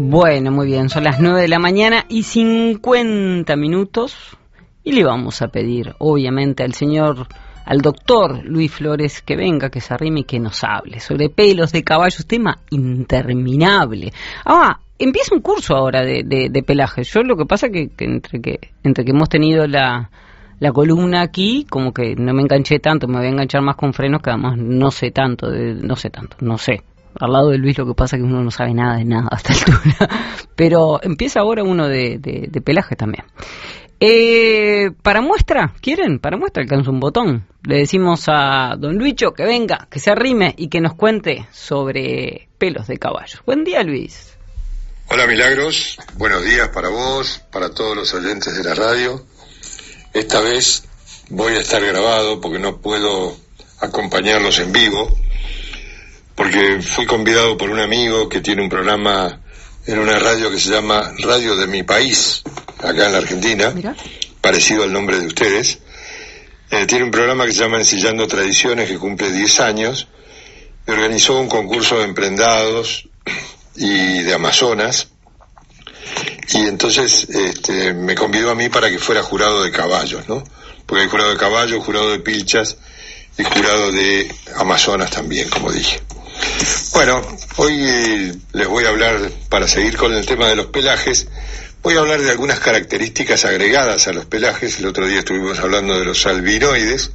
Bueno, muy bien, son las 9 de la mañana y 50 minutos y le vamos a pedir, obviamente, al doctor Luis Flores que venga, que se arrime y que nos hable sobre pelos de caballos, tema interminable. Empieza un curso ahora de pelaje. Yo lo que pasa que entre que hemos tenido la columna aquí, como que no me enganché tanto, me voy a enganchar más con frenos, que además no sé tanto. Al lado de Luis lo que pasa es que uno no sabe nada de nada a esta altura. Pero empieza ahora uno de pelaje también. Para muestra, ¿quieren? Para muestra alcanza un botón. Le decimos a don Luicho que venga, que se arrime y que nos cuente sobre pelos de caballo. Buen día, Luis. Hola, Milagros. Buenos días para vos, para todos los oyentes de la radio. Esta vez voy a estar grabado porque no puedo acompañarlos en vivo, porque fui convidado por un amigo que tiene un programa en una radio que se llama Radio de mi País, acá en la Argentina. Mira, parecido al nombre de ustedes. Tiene un programa que se llama Ensillando Tradiciones, que cumple 10 años, y organizó un concurso de emprendados y de Amazonas, y entonces me convidó a mí para que fuera jurado de caballos, ¿no? Porque hay jurado de caballos, jurado de pilchas y jurado de Amazonas también, como dije. Bueno, hoy les voy a hablar, para seguir con el tema de los pelajes, voy a hablar de algunas características agregadas a los pelajes. El otro día estuvimos hablando de los albinoides,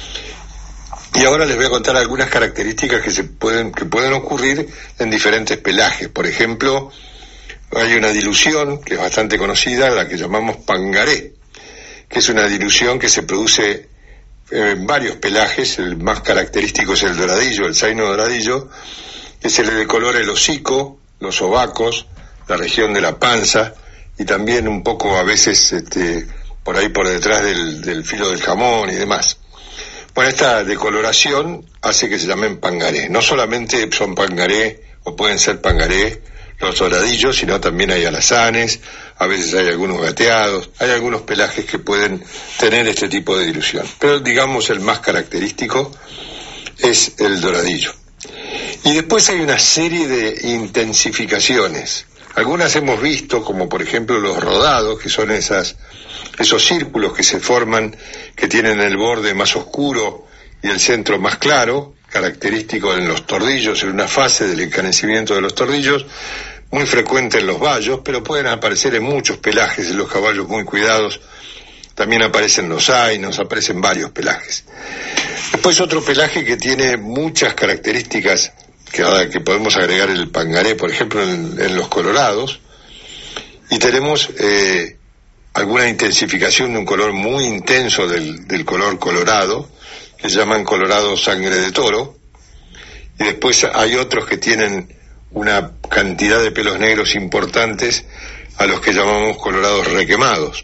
y ahora les voy a contar algunas características que pueden ocurrir en diferentes pelajes. Por ejemplo, hay una dilución que es bastante conocida, la que llamamos pangaré, que es una dilución que se produce en varios pelajes. El más característico es el doradillo, el zaino doradillo, que se le decolora el hocico, los sobacos, la región de la panza, y también un poco a veces por ahí por detrás del filo del jamón y demás. Bueno, esta decoloración hace que se llamen pangaré. No solamente son pangaré, o pueden ser pangaré, los doradillos, sino también hay alazanes, a veces hay algunos gateados, hay algunos pelajes que pueden tener este tipo de dilución. Pero digamos el más característico es el doradillo. Y después hay una serie de intensificaciones. Algunas hemos visto, como por ejemplo los rodados, que son esos círculos que se forman, que tienen el borde más oscuro y el centro más claro, característico en los tordillos, en una fase del encanecimiento de los tordillos, muy frecuente en los bayos, pero pueden aparecer en muchos pelajes, en los caballos muy cuidados, también aparecen los zainos, aparecen varios pelajes. Después otro pelaje que tiene muchas características, que podemos agregar el pangaré, por ejemplo, en los colorados, y tenemos alguna intensificación de un color muy intenso del color colorado, que se llaman colorado sangre de toro, y después hay otros que tienen una cantidad de pelos negros importantes, a los que llamamos colorados requemados.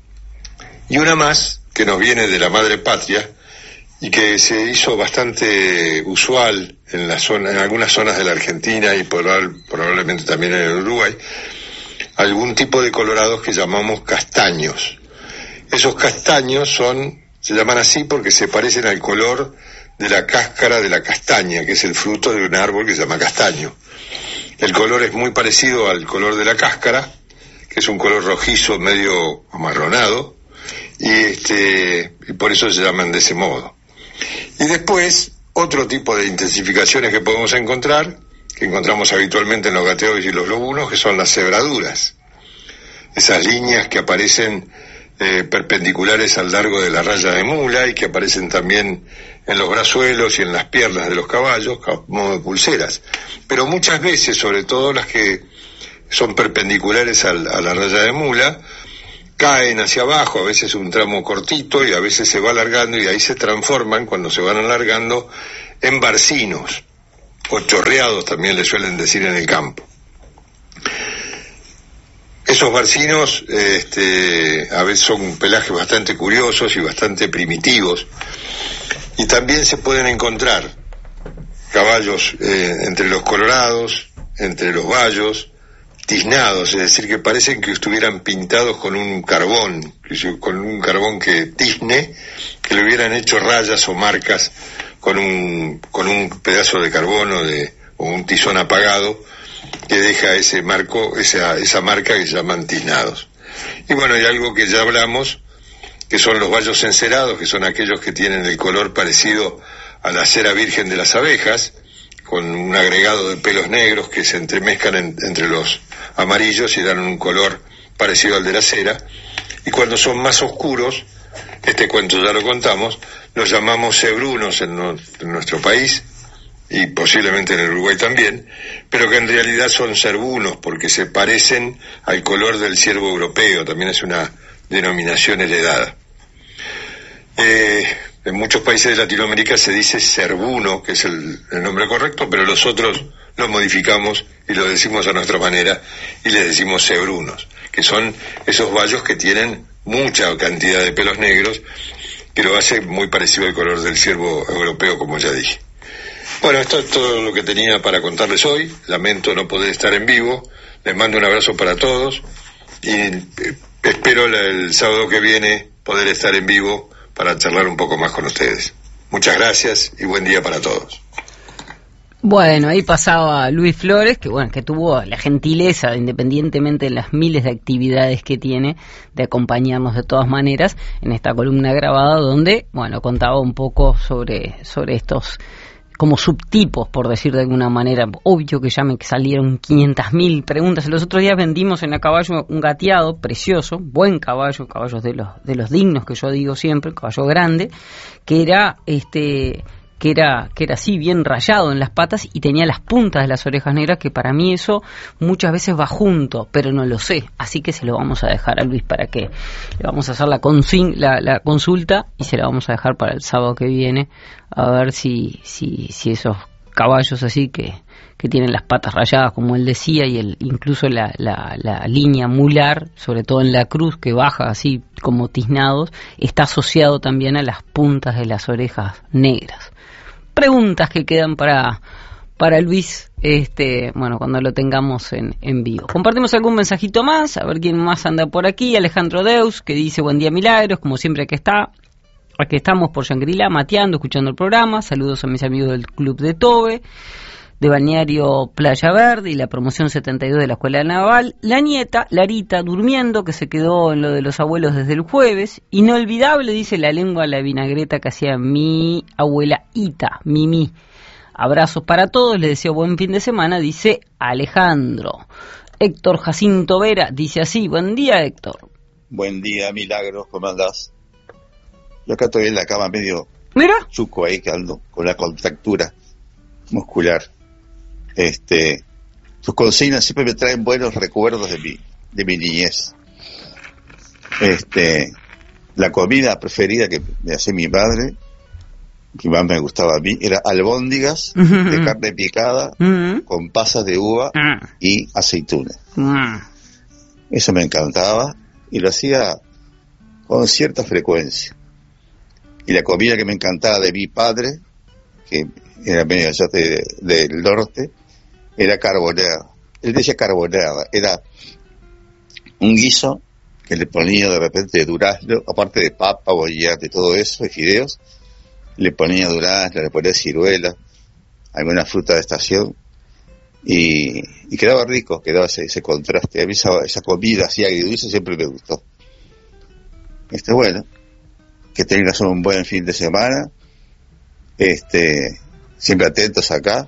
Y una más, que nos viene de la madre patria, y que se hizo bastante usual en algunas zonas de la Argentina y probablemente también en el Uruguay, algún tipo de colorados que llamamos castaños. Esos castaños se llaman así porque se parecen al color de la cáscara de la castaña, que es el fruto de un árbol que se llama castaño. El color es muy parecido al color de la cáscara, que es un color rojizo medio amarronado, y por eso se llaman de ese modo. Y después, otro tipo de intensificaciones que podemos encontrar, que encontramos habitualmente en los gateados y los lobunos, que son las cebraduras. Esas líneas que aparecen perpendiculares al largo de la raya de mula, y que aparecen también en los brazuelos y en las piernas de los caballos, a modo de pulseras. Pero muchas veces, sobre todo las que son perpendiculares a la raya de mula, caen hacia abajo, a veces un tramo cortito y a veces se va alargando, y ahí se transforman, cuando se van alargando, en barcinos, o chorreados también le suelen decir en el campo. Esos barcinos a veces son pelajes bastante curiosos y bastante primitivos, y también se pueden encontrar caballos entre los colorados, entre los bayos, tiznados, es decir, que parecen que estuvieran pintados con un carbón que tizne, que le hubieran hecho rayas o marcas con un pedazo de carbón o un tizón apagado, que deja ese marco, esa marca que se llaman tiznados. Y bueno, hay algo que ya hablamos, que son los bayos encerados, que son aquellos que tienen el color parecido a la cera virgen de las abejas, con un agregado de pelos negros que se entremezclan entre los amarillos y dan un color parecido al de la cera. Y cuando son más oscuros, este cuento ya lo contamos, los llamamos cebrunos en nuestro país, y posiblemente en el Uruguay también, pero que en realidad son cervunos, porque se parecen al color del ciervo europeo, también es una denominación heredada. En muchos países de Latinoamérica se dice cervuno, que es el nombre correcto, pero los otros lo modificamos y lo decimos a nuestra manera y le decimos cebrunos, que son esos bayos que tienen mucha cantidad de pelos negros, que lo hace muy parecido al color del ciervo europeo, como ya dije. Bueno, esto es todo lo que tenía para contarles hoy. Lamento no poder estar en vivo. Les mando un abrazo para todos y espero el sábado que viene poder estar en vivo para charlar un poco más con ustedes. Muchas gracias y buen día para todos. Bueno, ahí pasaba Luis Flores, que tuvo la gentileza, independientemente de las miles de actividades que tiene, de acompañarnos de todas maneras en esta columna grabada donde, contaba un poco sobre estos como subtipos, por decir de alguna manera. Obvio que ya me salieron 500.000 preguntas. Los otros días vendimos en A Caballo un gateado precioso, buen caballo, caballos de los dignos que yo digo siempre, un caballo grande, que era así bien rayado en las patas y tenía las puntas de las orejas negras, que para mí eso muchas veces va junto, pero no lo sé, así que se lo vamos a dejar a Luis para que le vamos a hacer la consulta y se la vamos a dejar para el sábado que viene, a ver si esos caballos así que tienen las patas rayadas, como él decía, y incluso la línea mular, sobre todo en la cruz, que baja así como tiznados, está asociado también a las puntas de las orejas negras. Preguntas que quedan para Luis, cuando lo tengamos en vivo. Compartimos algún mensajito más, a ver quién más anda por aquí. Alejandro Deus, que dice: buen día, Milagros, como siempre que está. Aquí estamos por Shangri-La, mateando, escuchando el programa. Saludos a mis amigos del Club de Tobe, de Balneario Playa Verde y la promoción 72 de la Escuela Naval. La nieta, Larita, durmiendo, que se quedó en lo de los abuelos desde el jueves. Inolvidable, dice, la lengua a la vinagreta que hacía mi abuela Ita, Mimi. Abrazos para todos, les deseo buen fin de semana, dice Alejandro. Héctor Jacinto Vera dice así: buen día, Héctor. Buen día, Milagros, ¿cómo andás? Yo acá estoy en la cama medio chuco ahí, que ando con la contractura muscular. Tus consignas siempre me traen buenos recuerdos de mi niñez. La comida preferida que me hacía mi madre, que más me gustaba a mí, era albóndigas de carne picada con pasas de uva y aceitunas. Eso me encantaba y lo hacía con cierta frecuencia. Y la comida que me encantaba de mi padre, que era medio allá del norte, era carbonara. Él decía carbonara, era un guiso que le ponía de repente durazno, aparte de papa, bollate, todo eso, y fideos, le ponía durazno, le ponía ciruela, alguna fruta de estación, y quedaba rico, quedaba ese contraste. A mí esa comida así agridulce siempre me gustó. Bueno, que tengas un buen fin de semana, siempre atentos acá.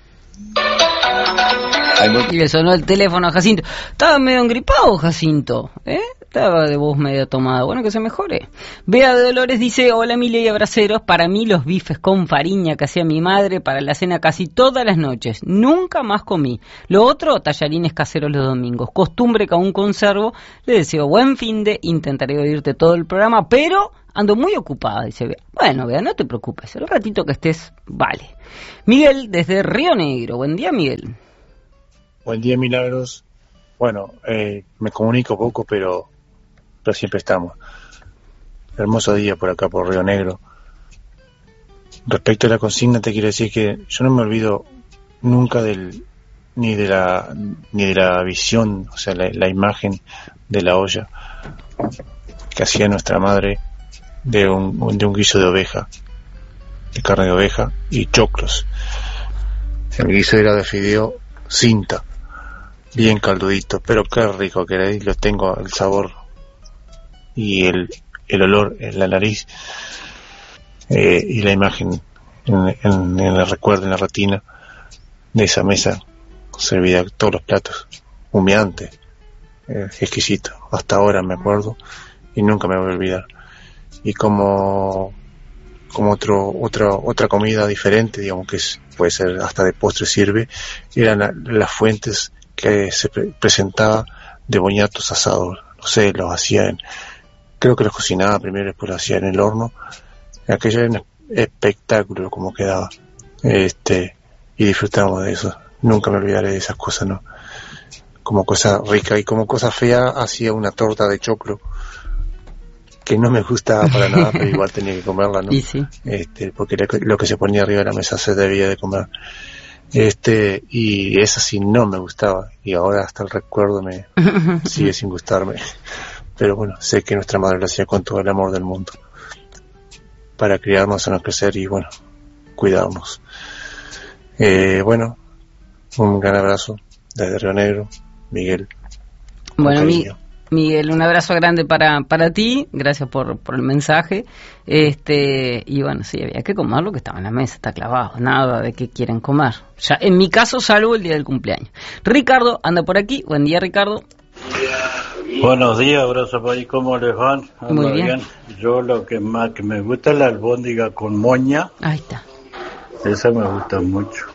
Y le sonó el teléfono a Jacinto. Estaba medio engripado, Jacinto, estaba de voz medio tomada. Bueno, que se mejore. Bea de Dolores dice: hola, Emilia y abraceros. Para mí los bifes con fariña que hacía mi madre para la cena casi todas las noches. Nunca más comí. Lo otro, tallarines caseros los domingos. Costumbre que aún conservo. Le deseo buen fin de. Intentaré oírte todo el programa, pero ando muy ocupada, dice Bea. Bueno, Bea, no te preocupes. El ratito que estés, vale. Miguel, desde Río Negro. Buen día, Miguel. Buen día, Milagros. Bueno, me comunico poco, pero siempre estamos. Hermoso día por acá, por Río Negro. Respecto a la consigna, te quiero decir que yo no me olvido nunca ni de la visión, o sea, la imagen de la olla que hacía nuestra madre de un guiso de oveja, de carne de oveja y choclos. El guiso era de fideo cinta, bien caldudito, pero qué rico que era, y lo tengo, el sabor y el olor en la nariz, y la imagen en el recuerdo, en la retina de esa mesa servida, todos los platos, humeante, exquisito, hasta ahora me acuerdo y nunca me voy a olvidar. Y como otra comida diferente, digamos, que puede ser hasta de postre sirve, eran las fuentes que se presentaba de boñatos asados. No sé, los hacían, creo que los cocinaba primero, después los hacía en el horno. Aquello era un espectáculo como quedaba, y disfrutábamos de eso. Nunca me olvidaré de esas cosas, ¿no? Como cosa rica, y como cosa fea hacía una torta de choclo que no me gustaba para nada, pero igual tenía que comerla, ¿no? Y sí. Porque lo que se ponía arriba de la mesa se debía de comer. Y esa sí no me gustaba, y ahora hasta el recuerdo me sigue sin gustarme. Pero bueno, sé que nuestra madre lo hacía con todo el amor del mundo para criarnos, hacernos crecer y bueno, cuidarnos. Bueno, un gran abrazo desde Río Negro, Miguel. Bueno, Miguel, un abrazo grande para ti, gracias por el mensaje. Y bueno, sí, había que comer lo que estaba en la mesa, está clavado, nada de qué quieren comer. Ya, en mi caso, salvo el día del cumpleaños. Ricardo anda por aquí. Buen día, Ricardo. Buenos días, abrazo país, ¿cómo les van? Muy bien. Yo lo que más que me gusta es la albóndiga con moña. Ahí está. Esa me gusta mucho.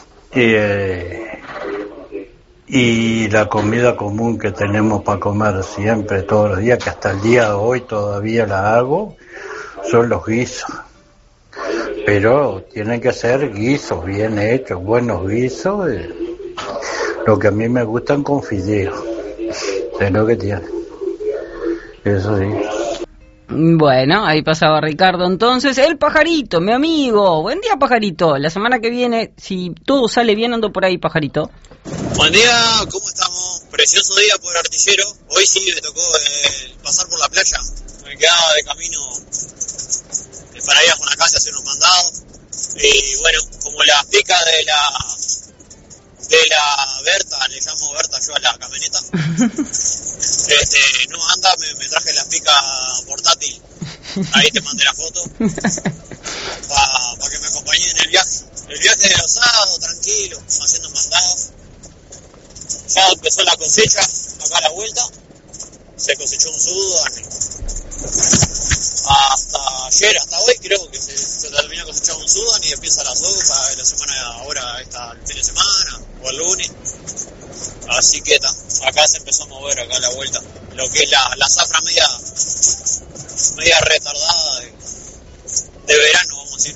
Y la comida común que tenemos para comer siempre, todos los días, que hasta el día de hoy todavía la hago, son los guisos. Pero tienen que ser guisos bien hechos, buenos guisos, lo que a mí me gustan con fideos. Es lo que tiene. Eso sí. Bueno, ahí pasaba Ricardo. Entonces, el Pajarito, mi amigo. Buen día, Pajarito. La semana que viene, si todo sale bien, ando por ahí, Pajarito. Buen día, ¿cómo estamos? Precioso día por Artillero. Hoy sí me tocó pasar por la playa. Me quedaba de camino para ir a Juanacaste a hacer unos mandados. Y bueno, como la pica de la Berta, le llamo Berta yo a la camioneta, no anda, me traje la pica portátil, ahí te mandé la foto, para que me acompañen en el viaje de osado, tranquilo, haciendo mandados. Ya empezó la cosecha, acá a la vuelta, se cosechó un sudo, hasta ayer, hasta hoy creo que se terminó de cosechar un sudan y empieza la sopa de la semana ahora, el fin de semana o el lunes. Así que acá se empezó a mover acá a la vuelta lo que es la zafra media retardada de verano, vamos a decir.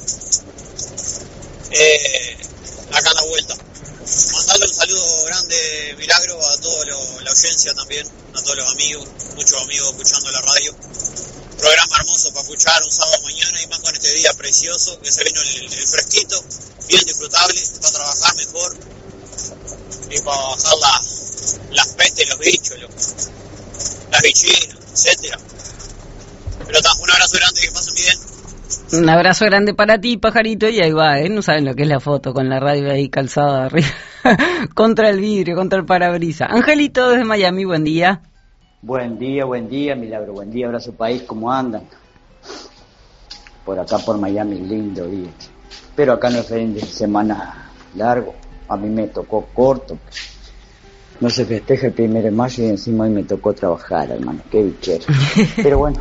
Acá a la vuelta. Mandarle un saludo grande, Milagro, a toda la audiencia también, a todos los amigos, muchos amigos escuchando la radio. Programa hermoso para escuchar un sábado mañana y más con este día precioso que se vino el fresquito, bien disfrutable, para trabajar mejor y para bajar las pestes, los bichos, las bichinas, etcétera. Pero un abrazo grande, que pasen bien. Un abrazo grande para ti, Pajarito, y ahí va, no saben lo que es la foto con la radio ahí calzada arriba, contra el vidrio, contra el parabrisas. Angelito desde Miami, buen día. Buen día, Milagro, buen día, abrazo país, ¿cómo andan? Por acá por Miami, lindo día. Pero acá no es fin de semana largo, a mí me tocó corto. No se festeja el 1 de mayo y encima hoy me tocó trabajar, hermano, qué bichero. Pero bueno,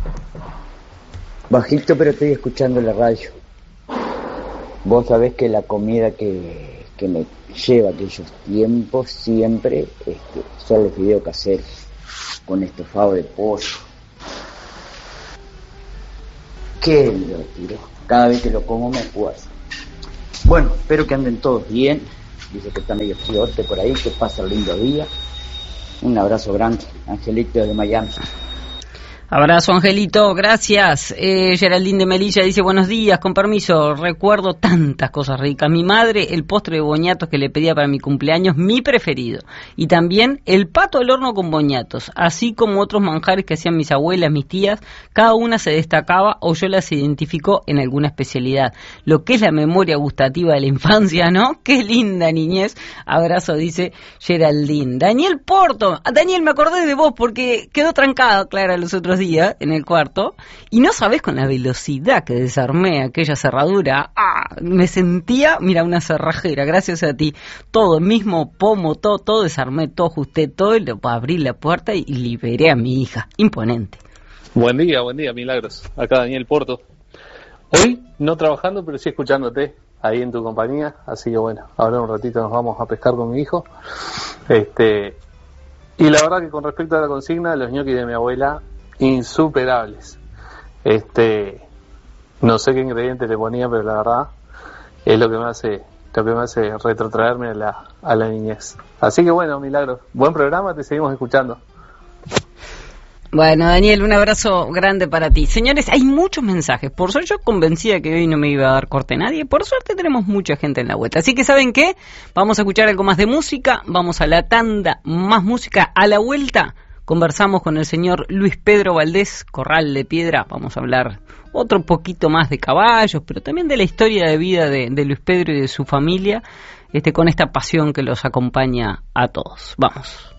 bajito, pero estoy escuchando la radio. Vos sabés que la comida que me lleva aquellos tiempos siempre son los fideos caseros con estofado de pollo. Qué divertido. Cada vez que lo como me esfuerzo. Bueno, espero que anden todos bien. Dice que está medio fríote por ahí, que pasa un lindo día. Un abrazo grande, Angelito de Miami. Abrazo, Angelito, gracias. Geraldine de Melilla dice, buenos días, con permiso, recuerdo tantas cosas ricas. Mi madre, el postre de boñatos que le pedía para mi cumpleaños, mi preferido. Y también el pato al horno con boñatos, así como otros manjares que hacían mis abuelas, mis tías, cada una se destacaba o yo las identificó en alguna especialidad. Lo que es la memoria gustativa de la infancia, ¿no? Qué linda niñez. Abrazo, dice Geraldine. Daniel Porto, Daniel, me acordé de vos porque quedó trancada Clara los otros días en el cuarto y no sabés con la velocidad que desarmé aquella cerradura, me sentía, mira, una cerrajera, gracias a ti, todo, el mismo pomo, todo desarmé, todo ajusté, todo, y abrí la puerta y liberé a mi hija, imponente. Buen día, Milagros, acá Daniel Porto, hoy no trabajando pero sí escuchándote ahí en tu compañía, así que bueno, ahora un ratito nos vamos a pescar con mi hijo, y la verdad que con respecto a la consigna, los ñoquis de mi abuela, insuperables. No sé qué ingrediente le ponía, pero la verdad es lo que me hace retrotraerme a la niñez. Así que bueno, Milagros, buen programa, te seguimos escuchando. Bueno, Daniel, un abrazo grande para ti. Señores, hay muchos mensajes. Por suerte, yo convencida que hoy no me iba a dar corte nadie. Por suerte tenemos mucha gente en la vuelta. Así que, ¿saben qué? Vamos a escuchar algo más de música. Vamos a la tanda, más música. A la vuelta conversamos con el señor Luis Pedro Valdés, Corral de Piedra. Vamos a hablar otro poquito más de caballos, pero también de la historia de vida de Luis Pedro y de su familia, con esta pasión que los acompaña a todos. Vamos.